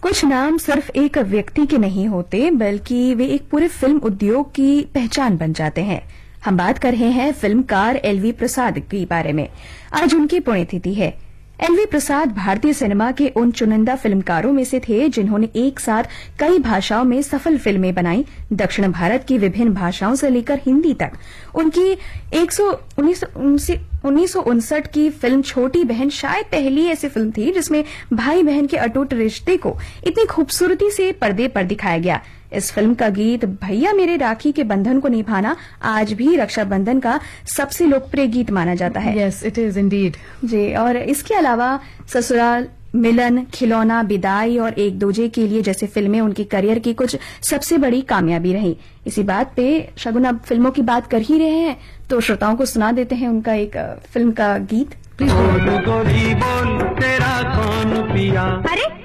कुछ नाम सिर्फ एक व्यक्ति के नहीं होते, बल्कि वे एक पूरे फिल्म उद्योग की पहचान बन जाते हैं। हम बात कर रहे हैं फिल्मकार एलवी प्रसाद के बारे में। आज उनकी पुण्यतिथि है। एलवी प्रसाद भारतीय सिनेमा के उन चुनिंदा फिल्मकारों में से थे जिन्होंने एक साथ कई भाषाओं में सफल फिल्में बनाई। दक्षिण भारत की विभिन्न भाषाओं से लेकर हिंदी तक उनकी 1959 की फिल्म छोटी बहन शायद पहली ऐसी फिल्म थी जिसमें भाई बहन के अटूट रिश्ते को इतनी खूबसूरती से पर्दे पर दिखाया गया। इस फिल्म का गीत भैया मेरे राखी के बंधन को निभाना आज भी रक्षाबंधन का सबसे लोकप्रिय गीत माना जाता है। यस, इट इज इंडीड जी। और इसके अलावा ससुराल, मिलन, खिलौना, विदाई और एक दूजे के लिए जैसे फिल्में उनके करियर की कुछ सबसे बड़ी कामयाबी रही। इसी बात पे शगुन, अब फिल्मों की बात कर ही रहे हैं तो श्रोताओं को सुना देते हैं उनका एक फिल्म का गीत। बोल गोरी बोल तेरा कौन पिया। अरे